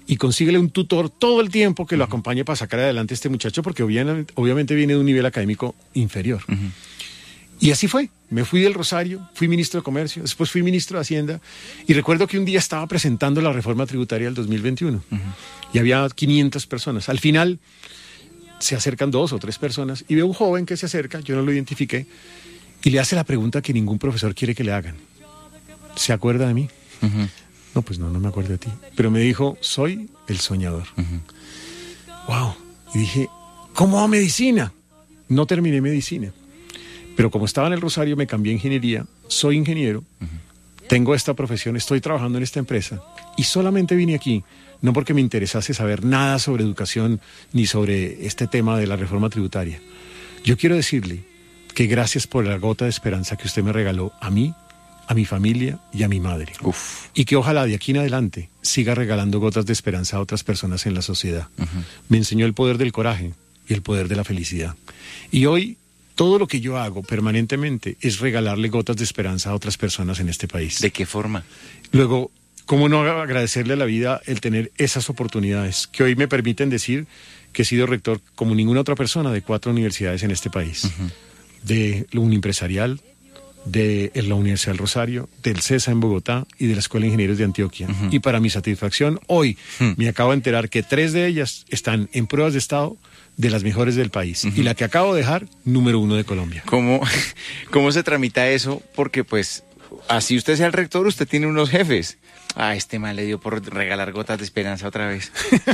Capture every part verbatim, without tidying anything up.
y consíguele un tutor todo el tiempo que lo acompañe para sacar adelante a este muchacho, porque obviamente, obviamente viene de un nivel académico inferior. Uh-huh. Y así fue. Me fui del Rosario, fui ministro de Comercio, después fui ministro de Hacienda, y recuerdo que un día estaba presentando la reforma tributaria del dos mil veintiuno, uh-huh. y había quinientas personas. Al final se acercan dos o tres personas, y veo un joven que se acerca, yo no lo identifiqué, y le hace la pregunta que ningún profesor quiere que le hagan. ¿Se acuerda de mí? Uh-huh. No, pues no, no me acuerdo de ti. Pero me dijo, soy el soñador. Uh-huh. Wow. Y dije, ¿cómo va medicina? No terminé medicina. Pero como estaba en el Rosario, me cambié a ingeniería. Soy ingeniero. Uh-huh. Tengo esta profesión, estoy trabajando en esta empresa. Y solamente vine aquí, no porque me interesase saber nada sobre educación, ni sobre este tema de la reforma tributaria. Yo quiero decirle que gracias por la gota de esperanza que usted me regaló a mí, a mi familia y a mi madre. Uf. Y que ojalá de aquí en adelante siga regalando gotas de esperanza a otras personas en la sociedad. Uh-huh. Me enseñó el poder del coraje y el poder de la felicidad. Y hoy todo lo que yo hago permanentemente es regalarle gotas de esperanza a otras personas en este país. ¿De qué forma? Luego, ¿cómo no agradecerle a la vida el tener esas oportunidades que hoy me permiten decir que he sido rector como ninguna otra persona de cuatro universidades en este país? Uh-huh. De la Uniempresarial, de la Universidad del Rosario, del CESA en Bogotá y de la Escuela de Ingenieros de Antioquia. Uh-huh. Y para mi satisfacción, hoy uh-huh. me acabo de enterar que tres de ellas están en pruebas de estado de las mejores del país. Uh-huh. Y la que acabo de dejar, número uno de Colombia. ¿Cómo, cómo se tramita eso? Porque pues, así usted sea el rector, usted tiene unos jefes. Ah, este man le dio por regalar gotas de esperanza otra vez.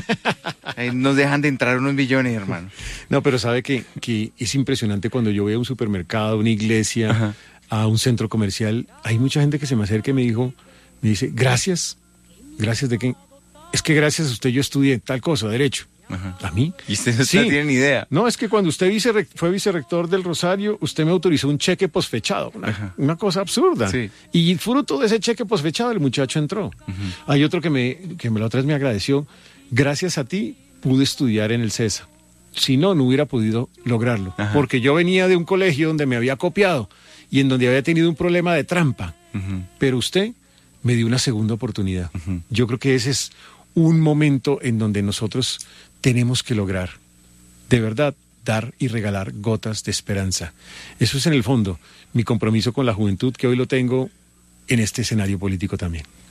Ahí nos dejan de entrar unos millones, hermano. No, pero sabe que, que es impresionante cuando yo veo un supermercado, una iglesia... Ajá. A un centro comercial, hay mucha gente que se me acerca y me dijo, me dice, gracias, gracias de qué, es que gracias a usted yo estudié tal cosa, derecho. Ajá. ¿A mí? ¿Y usted no sí. tiene ni idea? No, es que cuando usted vice, fue vicerrector del Rosario, usted me autorizó un cheque posfechado, una, una cosa absurda. Sí. Y fruto de ese cheque posfechado el muchacho entró. Uh-huh. Hay otro que me, que me la otra vez me agradeció, gracias a ti pude estudiar en el CESA. Si no, no hubiera podido lograrlo. Ajá. Porque yo venía de un colegio donde me había copiado y en donde había tenido un problema de trampa. Uh-huh. Pero usted me dio una segunda oportunidad. Uh-huh. Yo creo que ese es un momento en donde nosotros tenemos que lograr, de verdad, dar y regalar gotas de esperanza. Eso es en el fondo mi compromiso con la juventud, que hoy lo tengo en este escenario político también.